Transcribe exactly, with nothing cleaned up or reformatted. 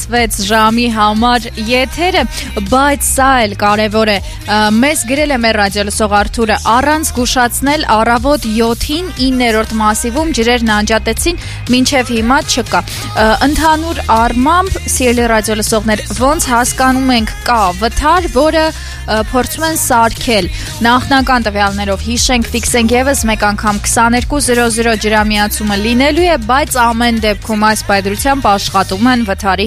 բացվեց ժամի համար եթերը, բայց սա էլ կարևոր է, մեզ գրել է մեր ռադիոլսող Արթուրը, առանց զգուշացնել առավոտ յոթին իններորդ մասիվում ջրերն անջատեցին, մինչև հիմա չկա։ Ընդհանուր առմամբ, սիրելի ռադիոլսողներ, ոնց հասկանում ենք, կա վթար, որը փորձում են սարքել։ Նախնական տվյալներով հիշենք, ֆիքսենք ևս մեկ անգամ քսաներկու զրո զրո ջրամիացումը լինելու է, բայց ամեն դեպքում այս պայծրությամբ աշխատում են վթարի